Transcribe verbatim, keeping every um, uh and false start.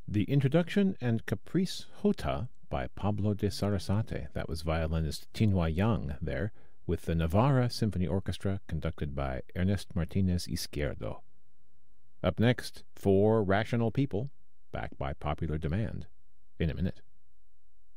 The introduction and Caprice Jota by Pablo de Sarasate. That was violinist Tinhua Yang there, with the Navarra Symphony Orchestra conducted by Ernest Martinez Izquierdo. Up next, Four Rational People, backed by popular demand, in a minute.